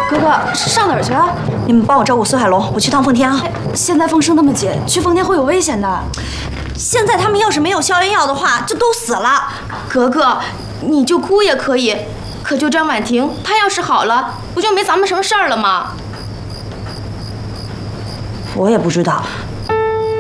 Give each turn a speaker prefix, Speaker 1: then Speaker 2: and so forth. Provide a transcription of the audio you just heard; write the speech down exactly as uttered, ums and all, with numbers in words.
Speaker 1: 哥哥上哪儿去啊？
Speaker 2: 你们帮我照顾苏海龙，我去趟奉天啊。
Speaker 1: 现在风声那么紧，去奉天会有危险的。
Speaker 2: 现在他们要是没有消炎药的话，就都死了。
Speaker 1: 格格，你就哭也可以，可就张婉婷，她要是好了，不就没咱们什么事儿了吗？
Speaker 2: 我也不知道，